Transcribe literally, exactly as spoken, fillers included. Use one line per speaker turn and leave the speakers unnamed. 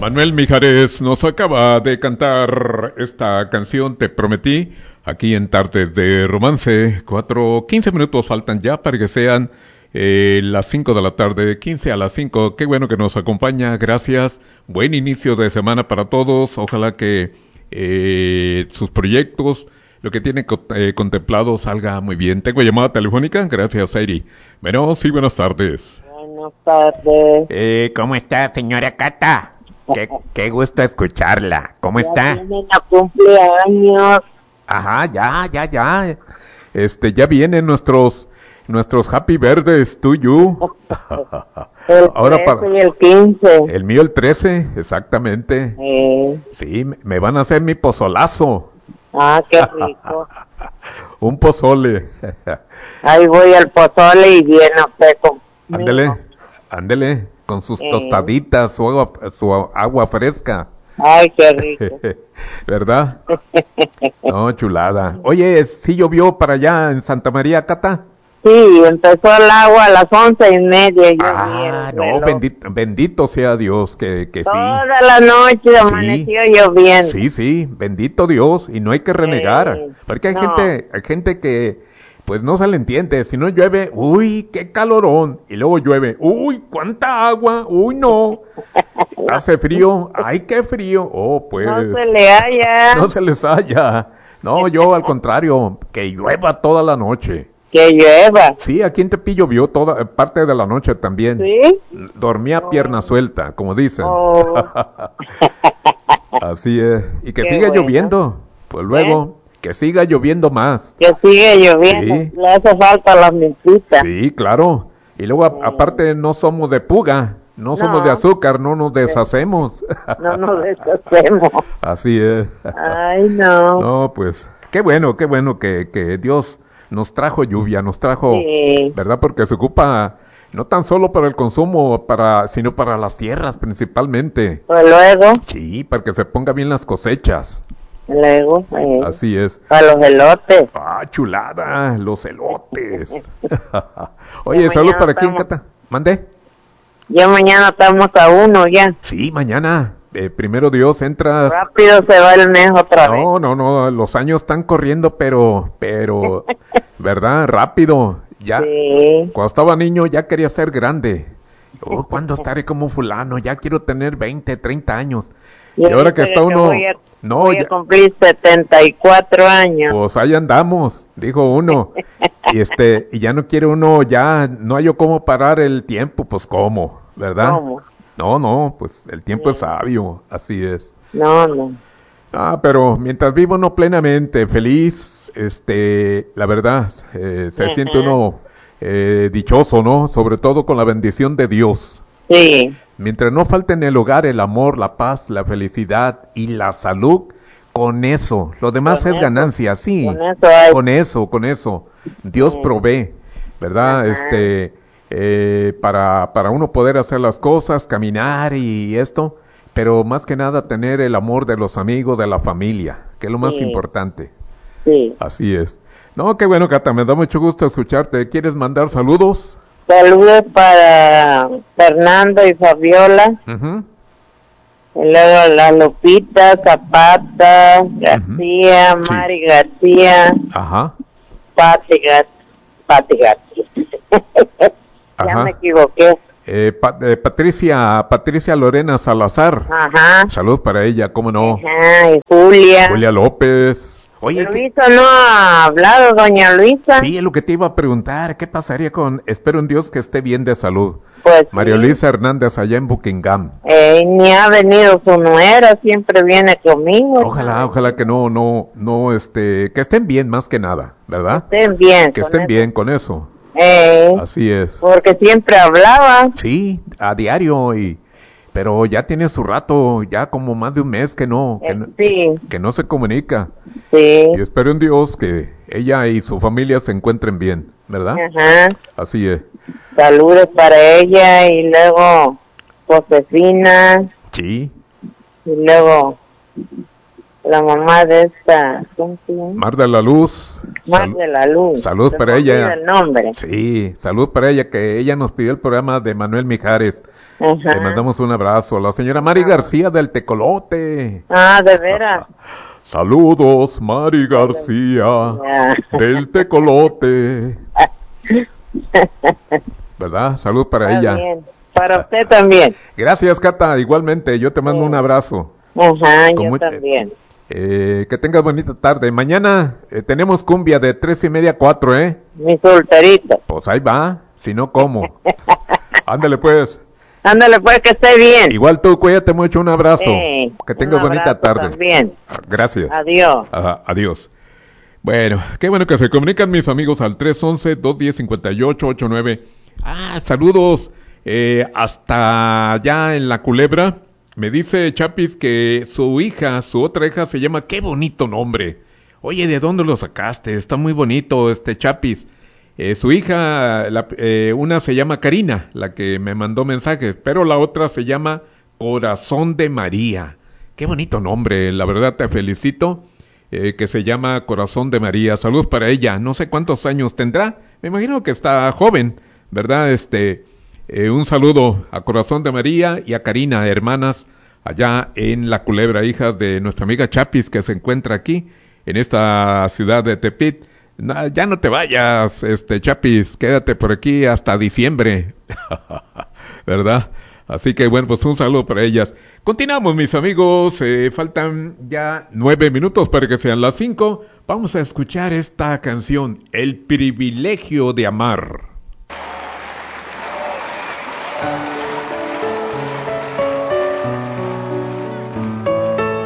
Manuel Mijares nos acaba de cantar esta canción, Te Prometí, aquí en Tardes de Romance. Cuatro, quince minutos faltan ya para que sean eh, las cinco de la tarde, quince a las cinco. Qué bueno que nos acompaña, gracias. Buen inicio de semana para todos. Ojalá que eh, sus proyectos, lo que tienen eh, contemplado, salga muy bien. Tengo llamada telefónica, gracias, Airi. Bueno, sí, buenas tardes.
Buenas tardes.
Eh, ¿cómo está, señora Cata? Qué, qué gusto escucharla. ¿Cómo
ya
está?
Vienen a cumpleaños.
Ajá, ya, ya, ya. Este, ya vienen nuestros, nuestros happy verdes, tú, you.
El
Ahora
trece
para
y el quince.
el mío el trece, exactamente.
Eh.
Sí, me- me van a hacer mi pozolazo.
Ah, qué rico.
Un pozole.
Ahí voy al pozole y viene usted conmigo.
Ándele, ándele, con sus
Eh.
tostaditas, su agua, su agua fresca.
Ay, qué rico.
¿Verdad? No, chulada. Oye, ¿sí llovió para allá en Santa María, Cata?
Sí, empezó el agua a las once y media. Yo vi
Ah,
el
no,
reloj.
bendito, bendito sea Dios, que, que sí.
Toda la noche amaneció lloviendo.
Sí, sí, bendito Dios, y no hay que renegar,
Sí,
porque hay
no.
gente, hay gente que, pues no se le entiende, si no llueve, uy, qué calorón, y luego llueve, uy, cuánta agua, uy, no, hace frío, ay, qué frío, oh, pues,
No se le halla.
no se les halla, no, yo al contrario, que llueva toda la noche.
Que llueva.
Sí, aquí en Tepillo vio toda parte de la noche también.
¿Sí?
Dormía pierna suelta, como dicen.
Oh.
Así es. Y que
Qué
siga
bueno.
lloviendo. Pues luego, que siga lloviendo más.
Que sigue lloviendo.
Sí.
Le hace falta la mentita.
Sí, claro. Y luego, a- aparte, no somos de puga. No somos
No.
de azúcar, no nos deshacemos.
No nos deshacemos.
Así es.
Ay, no.
No, pues, qué bueno, qué bueno que, que Dios nos trajo lluvia, nos trajo,
Sí.
¿verdad? Porque se ocupa no tan solo para el consumo, para, sino para las tierras principalmente.
Pues luego,
Sí, para que se ponga bien las cosechas.
luego, eh,
Así es.
para los elotes.
Ah, chulada, los elotes. Oye,
Ya
salud
mañana
para quién,
estamos.
Cata. ¿Mande?
Ya mañana estamos a uno ya.
Sí, mañana. Eh, primero Dios, entras.
Rápido se va el mes otra vez.
No, no, no, los años están corriendo, pero, pero, ¿verdad? Rápido. Ya,
Sí.
cuando estaba niño ya quería ser grande. Oh, ¿cuándo estaré como fulano? Ya quiero tener veinte, treinta años. Y
Yo
ahora que
ahorita
está uno,
voy a,
no,
voy
ya-
a cumplir setenta y cuatro años.
pues ahí andamos, dijo uno. Y este, y ya no quiere uno, ya no hay yo cómo parar el tiempo, pues cómo, ¿verdad?
¿Cómo?
No, no, pues el tiempo es sabio, así es.
No, no.
Ah, pero mientras vivo uno plenamente feliz, este, la verdad, eh, se
Ajá.
siente uno eh, dichoso, ¿no? Sobre todo con la bendición de Dios.
Sí.
Mientras no falte en el hogar el amor, la paz, la felicidad y la salud, con eso, lo demás
Con
es
eso,
ganancia, sí.
con eso hay.
Con eso, con eso. Dios provee, ¿verdad?
Ajá.
Este, eh, para, para uno poder hacer las cosas, caminar y esto, pero más que nada tener el amor de los amigos, de la familia, que es lo más
Sí.
importante.
Sí.
Así es. No, qué bueno, Cata, me da mucho gusto escucharte. ¿Quieres mandar saludos?
Saludos para Fernando y Fabiola.
Ujú.
Y luego la Lupita, Zapata, García,
Sí.
Mari García,
Ajá.
Pati Gar- Pati García. Ya
Ajá.
me equivoqué.
Eh, Pa- eh, Patricia, Patricia Lorena Salazar.
Ajá.
Salud para ella, cómo no.
Ajá, y Julia.
Julia López. Oye, ¿qué-
Luisa no ha hablado, doña Luisa.
sí, es lo que te iba a preguntar. ¿Qué pasaría con, espero en Dios que esté bien de salud?
Pues
María
sí.
Luisa Hernández allá en Buckingham.
Eh, ni ha venido su nuera, siempre viene conmigo.
Ojalá, ojalá que no, no, no, este, que estén bien más que nada, ¿verdad?
Estén bien.
Que
con
estén
eso.
bien con eso.
Eh,
Así es.
porque siempre hablaba.
Sí, a diario y, pero ya tiene su rato, ya como más de un mes que no, que
Eh,
no,
sí,
que no se comunica.
sí.
Y espero en Dios que ella y su familia se encuentren bien, ¿verdad?
Ajá.
Así es.
Saludos para ella y luego Josefina
Sí,
y luego la mamá de esta, ¿cómo se llama?
Mar de la Luz.
Mar
sal-
de la Luz.
salud
Se
para
me
ella.
olvida el nombre.
Sí, salud para ella, que ella nos pidió el programa de Manuel Mijares.
Ajá.
Le mandamos un abrazo a la señora Mari García del Tecolote.
Ah, de veras.
Saludos, Mari García
Ya.
del Tecolote. ¿Verdad? Salud para
Está
ella.
bien. Para usted también.
Gracias, Cata. Igualmente, yo te mando un abrazo.
Ajá, yo
Como-
también.
Eh, que tengas bonita tarde. Mañana eh, tenemos cumbia de tres y media a cuatro, ¿eh?
Mi solterito.
Pues ahí va. Si no, ¿cómo? Ándale, pues.
Ándale, pues, que esté bien.
Igual tú, cuídate mucho. Un abrazo.
Sí,
que tengas
un
bonita
abrazo
tarde.
También.
Gracias.
Adiós.
Ajá, adiós. Bueno, qué bueno que se comunican mis amigos al tres once, dos diez, cincuenta y ocho ochenta y nueve. Ah, saludos eh, hasta allá en la Culebra. Me dice Chapis que su hija, su otra hija se llama, qué bonito nombre. Oye, ¿de dónde lo sacaste? Está muy bonito este Chapis. Eh, su hija, la, eh, una se llama Karina, la que me mandó mensajes, pero la otra se llama Corazón de María. Qué bonito nombre, la verdad te felicito. Eh, que se llama Corazón de María. Salud para ella. No sé cuántos años tendrá. Me imagino que está joven, ¿verdad? Este, eh, un saludo a Corazón de María y a Karina, hermanas, allá en La Culebra, hijas de nuestra amiga Chapis, que se encuentra aquí, en esta ciudad de Tepit. No, ya no te vayas, este, Chapis, quédate por aquí hasta diciembre, ¿verdad? Así que bueno, pues un saludo para ellas. Continuamos, mis amigos, eh, faltan ya nueve minutos para que sean las cinco. Vamos a escuchar esta canción, El privilegio de amar.